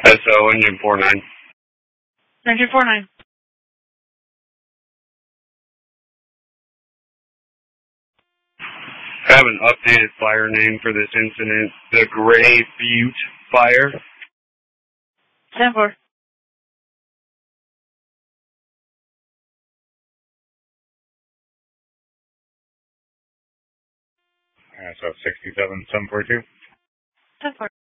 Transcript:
SO engine 49. Engine 49. I have an updated fire name for this incident. The Gray Butte Fire. 10-4. So 67, 742. 10-4.